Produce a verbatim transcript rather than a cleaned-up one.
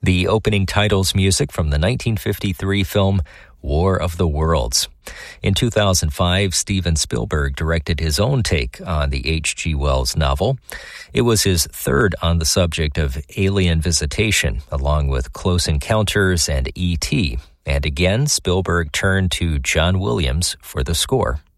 the opening titles music from the nineteen fifty-three film War of the Worlds. In two thousand five, Steven Spielberg directed his own take on the H G. Wells novel. It was his third on the subject of alien visitation, along with Close Encounters and E T. And again, Spielberg turned to John Williams for the score.